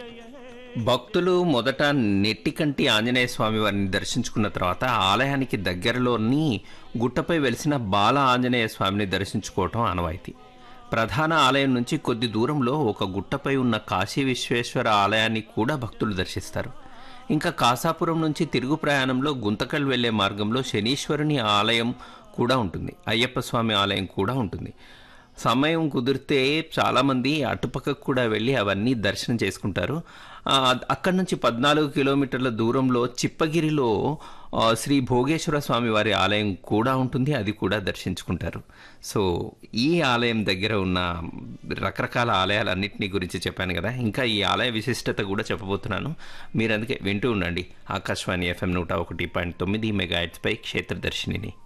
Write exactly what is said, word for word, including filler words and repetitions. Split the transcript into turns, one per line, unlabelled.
భక్తులు మొదట నెట్టికంటి ఆంజనేయ స్వామి వారిని దర్శించుకున్న తర్వాత ఆలయానికి దగ్గరలోని గుట్టపై వెలిసిన బాల ఆంజనేయ స్వామిని దర్శించుకోవటం ఆనవాయితీ. ప్రధాన ఆలయం నుంచి కొద్ది దూరంలో ఒక గుట్టపై ఉన్న కాశీ విశ్వేశ్వర ఆలయాన్ని కూడా భక్తులు దర్శిస్తారు. ఇంకా కాసాపురం నుంచి తిరుగు ప్రయాణంలో గుంతకల్ వెళ్లే మార్గంలో శనీశ్వరుని ఆలయం కూడా ఉంటుంది, అయ్యప్ప స్వామి ఆలయం కూడా ఉంటుంది. సమయం కుదిరితే చాలామంది అటుపక్కకు కూడా వెళ్ళి అవన్నీ దర్శనం చేసుకుంటారు. అక్కడి నుంచి పద్నాలుగు కిలోమీటర్ల దూరంలో చిప్పగిరిలో శ్రీ భోగేశ్వర స్వామి వారి ఆలయం కూడా ఉంటుంది, అది కూడా దర్శించుకుంటారు. సో ఈ ఆలయం దగ్గర ఉన్న రకరకాల ఆలయాలన్నింటినీ గురించి చెప్పాను కదా, ఇంకా ఈ ఆలయ విశిష్టత కూడా చెప్పబోతున్నాను. మీరు అందుకే వింటూ ఉండండి ఆకాశవాణి ఎఫ్ఎం నూట ఒకటి పాయింట్ తొమ్మిది మెగాహెర్ట్జ్ పై క్షేత్రదర్శినిని.